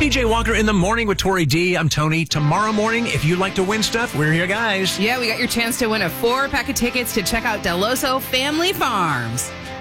PJ Walker in the morning with Tori D. I'm Tony. Tomorrow morning, if you'd like to win stuff, we're here, guys. Yeah, we got your chance to win a 4-pack of tickets to check out Del Oso Family Farms.